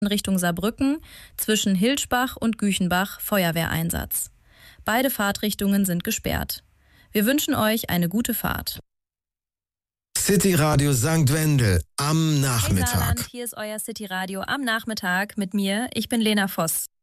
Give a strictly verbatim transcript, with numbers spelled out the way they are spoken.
in Richtung Saarbrücken, zwischen Hilschbach und Güchenbach Feuerwehreinsatz. Beide Fahrtrichtungen sind gesperrt. Wir wünschen euch eine gute Fahrt. City Radio Sankt Wendel am Nachmittag. Hey Saarland, hier ist euer City Radio am Nachmittag mit mir. Ich bin Lena Voss.